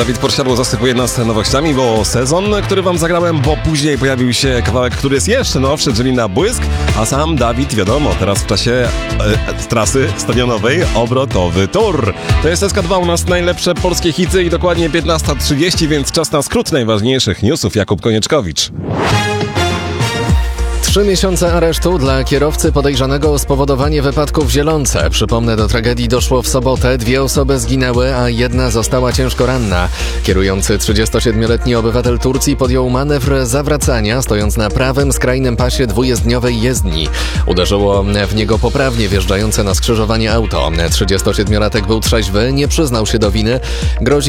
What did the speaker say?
Dawid Podsiadło zasypuje nas nowościami, bo sezon, który wam zagrałem, bo później pojawił się kawałek, który jest jeszcze nowszy, czyli Na błysk, a sam Dawid, wiadomo, teraz w czasie trasy stadionowej obrotowy tor. To jest SK2, u nas najlepsze polskie hity i dokładnie 15:30, więc czas na skrót najważniejszych newsów. Jakub Konieczkowicz. 3 miesiące aresztu dla kierowcy podejrzanego o spowodowanie wypadku w Zielonce. Przypomnę, do tragedii doszło w sobotę. 2 osoby zginęły, a 1 została ciężko ranna. Kierujący 37-letni obywatel Turcji podjął manewr zawracania, stojąc na prawym skrajnym pasie dwujezdniowej jezdni. Uderzyło w niego poprawnie wjeżdżające na skrzyżowanie auto. 37-latek był trzeźwy, nie przyznał się do winy. Grozi